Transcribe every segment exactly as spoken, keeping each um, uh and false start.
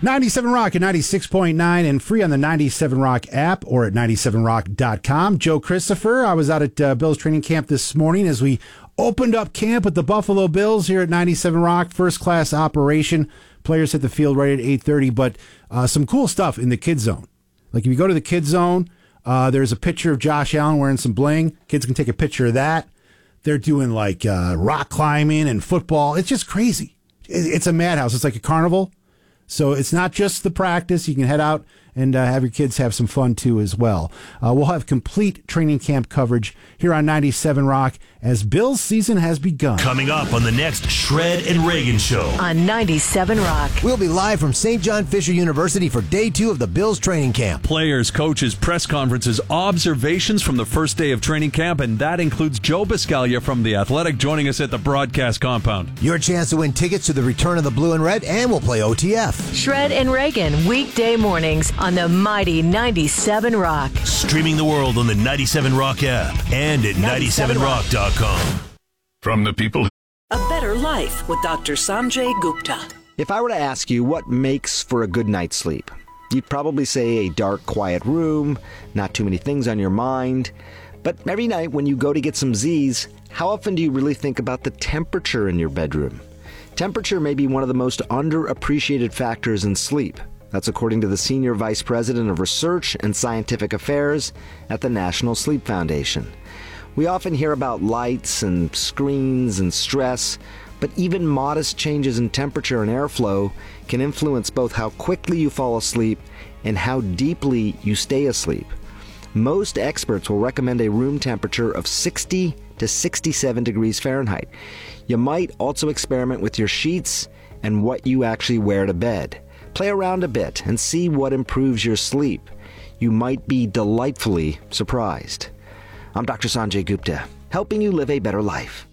ninety-seven Rock at ninety-six point nine and free on the ninety-seven Rock app or at ninety-seven rock dot com. Joe Christopher, I was out at uh, Bills training camp this morning as we opened up camp with the Buffalo Bills here at ninety-seven Rock. First class operation. Players hit the field right at eight thirty, but uh, some cool stuff in the kids zone. Like if you go to the kids zone, uh, there's a picture of Josh Allen wearing some bling. Kids can take a picture of that. They're doing like uh, rock climbing and football. It's just crazy. It's a madhouse. It's like a carnival. So it's not just the practice. You can head out and uh, have your kids have some fun, too, as well. Uh, we'll have complete training camp coverage here on ninety-seven Rock as Bills season has begun. Coming up on the next Shred and Reagan Show. On ninety-seven Rock. We'll be live from Saint John Fisher University for day two of the Bills training camp. Players, coaches, press conferences, observations from the first day of training camp, and that includes Joe Biscaglia from The Athletic joining us at the broadcast compound. Your chance to win tickets to the return of the Blue and Red, and we'll play O T F. Shred and Reagan, weekday mornings on the mighty ninety-seven Rock. Streaming the world on the ninety-seven Rock app and at ninety-seven rock dot com. From the people. A Better Life with Doctor Sanjay Gupta. If I were to ask you what makes for a good night's sleep, you'd probably say a dark, quiet room, not too many things on your mind. But every night when you go to get some Z's, how often do you really think about the temperature in your bedroom? Temperature may be one of the most underappreciated factors in sleep. That's according to the Senior Vice President of Research and Scientific Affairs at the National Sleep Foundation. We often hear about lights and screens and stress, but even modest changes in temperature and airflow can influence both how quickly you fall asleep and how deeply you stay asleep. Most experts will recommend a room temperature of sixty to sixty-seven degrees Fahrenheit. You might also experiment with your sheets and what you actually wear to bed. Play around a bit and see what improves your sleep. You might be delightfully surprised. I'm Doctor Sanjay Gupta, helping you live a better life.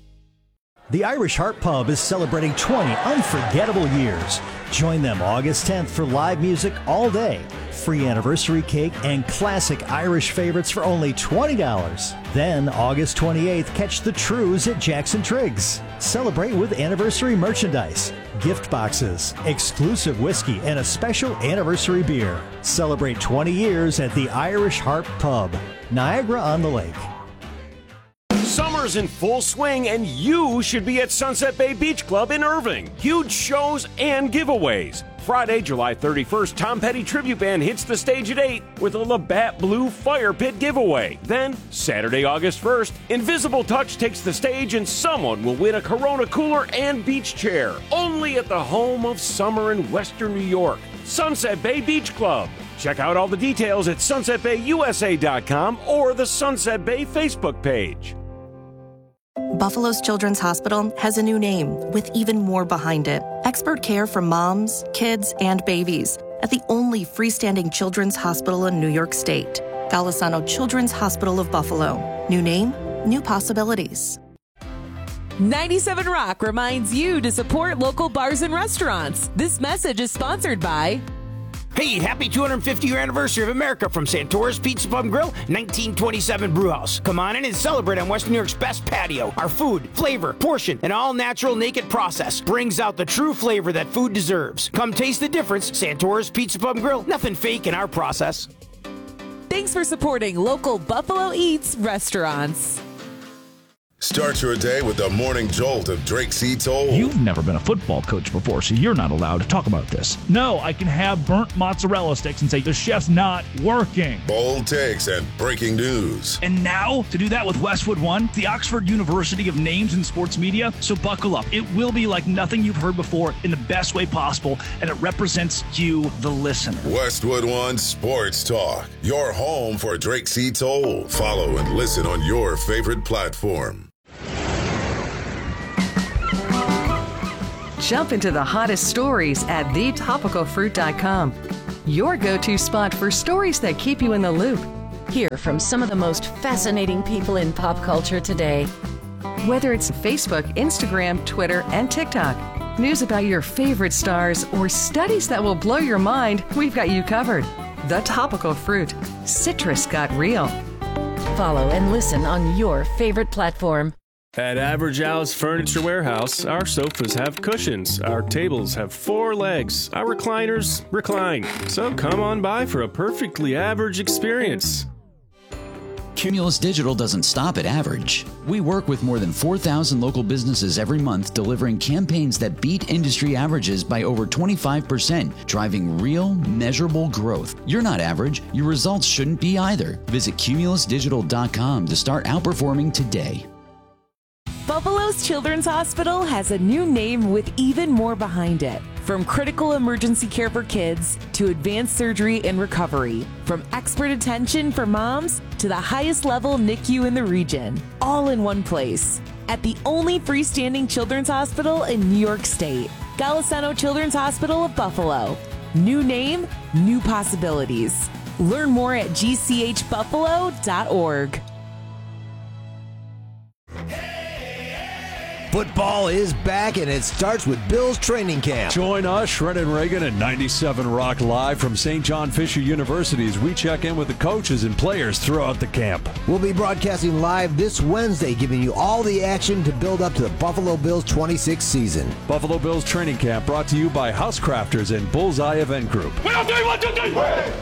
The Irish Heart Pub is celebrating twenty unforgettable years. Join them August tenth for live music all day, free anniversary cake, and classic Irish favorites for only twenty dollars. Then August twenty-eighth, catch the Trues at Jackson Triggs. Celebrate with anniversary merchandise, gift boxes, exclusive whiskey, and a special anniversary beer. Celebrate twenty years at the Irish Heart Pub, Niagara-on-the-Lake. Summer's in full swing, and you should be at Sunset Bay Beach Club in Irving. Huge shows and giveaways. Friday, July thirty-first, Tom Petty Tribute Band hits the stage at eight with a Labatt Blue Fire Pit giveaway. Then, Saturday, August first, Invisible Touch takes the stage and someone will win a Corona cooler and beach chair. Only at the home of summer in Western New York, Sunset Bay Beach Club. Check out all the details at sunset bay u s a dot com or the Sunset Bay Facebook page. Buffalo's Children's Hospital has a new name with even more behind it. Expert care for moms, kids, and babies at the only freestanding children's hospital in New York State. Golisano Children's Hospital of Buffalo. New name, new possibilities. ninety-seven Rock reminds you to support local bars and restaurants. This message is sponsored by... Hey, happy two hundred fiftieth year anniversary of America from Santora's Pizza Pub and Grill, nineteen twenty-seven Brewhouse. Come on in and celebrate on Western New York's best patio. Our food, flavor, portion, and all-natural naked process brings out the true flavor that food deserves. Come taste the difference. Santora's Pizza Pub and Grill, nothing fake in our process. Thanks for supporting local Buffalo Eats restaurants. Start your day with the morning jolt of Drake C. Toll. You've never been a football coach before, so you're not allowed to talk about this. No, I can have burnt mozzarella sticks and say the chef's not working. Bold takes and breaking news. And now, to do that with Westwood One, the Oxford University of Names in Sports Media. So buckle up. It will be like nothing you've heard before in the best way possible, and it represents you, the listener. Westwood One Sports Talk, your home for Drake C. Toll. Follow and listen on your favorite platform. Jump into the hottest stories at the topical fruit dot com. Your go-to spot for stories that keep you in the loop. Hear from some of the most fascinating people in pop culture today. Whether it's Facebook, Instagram, Twitter, and TikTok, news about your favorite stars, or studies that will blow your mind, we've got you covered. The Topical Fruit. Citrus got real. Follow and listen on your favorite platform. At Average Al's Furniture Warehouse, our sofas have cushions, our tables have four legs, our recliners recline. So come on by for a perfectly average experience. Cumulus Digital doesn't stop at average. We work with more than four thousand local businesses every month, delivering campaigns that beat industry averages by over twenty-five percent, driving real, measurable growth. You're not average. Your results shouldn't be either. Visit cumulus digital dot com to start outperforming today. Buffalo's Children's Hospital has a new name with even more behind it. From critical emergency care for kids to advanced surgery and recovery, from expert attention for moms to the highest level N I C U in the region, all in one place. At the only freestanding children's hospital in New York State, Golisano Children's Hospital of Buffalo. New name, new possibilities. Learn more at g c h buffalo dot org. Football is back, and it starts with Bills training camp. Join us, Shred and Reagan, at ninety-seven Rock Live from Saint John Fisher University as we check in with the coaches and players throughout the camp. We'll be broadcasting live this Wednesday, giving you all the action to build up to the Buffalo Bills twenty-six season. Buffalo Bills training camp brought to you by Housecrafters and Bullseye Event Group. One, two, one, two, three.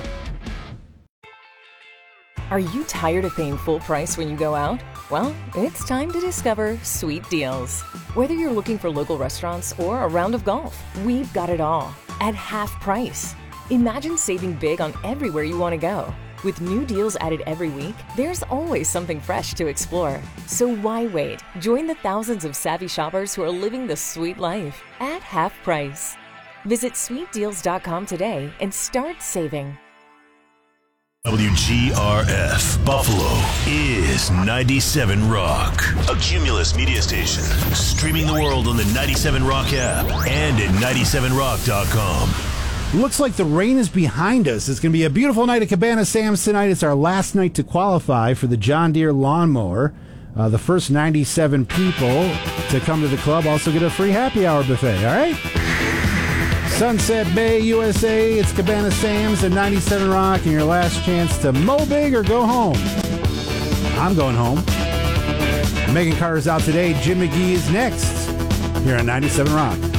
Are you tired of paying full price when you go out? Well, it's time to discover Sweet Deals. Whether you're looking for local restaurants or a round of golf, we've got it all at half price. Imagine saving big on everywhere you want to go. With new deals added every week, there's always something fresh to explore. So why wait? Join the thousands of savvy shoppers who are living the sweet life at half price. Visit sweet deals dot com today and start saving. W G R F Buffalo is ninety-seven Rock, a Cumulus media station, streaming the world on the ninety-seven Rock app and at ninety-seven rock dot com. Looks like the rain is behind us. It's going to be a beautiful night at Cabana Sam's tonight. It's our last night to qualify for the John Deere lawnmower. Uh, the first ninety-seven people to come to the club also get a free happy hour buffet, all right? Sunset Bay, U S A, it's Cabana Sam's at ninety-seven Rock, and your last chance to mow big or go home. I'm going home. Megan Carter's out today. Jim McGee is next here on ninety-seven Rock.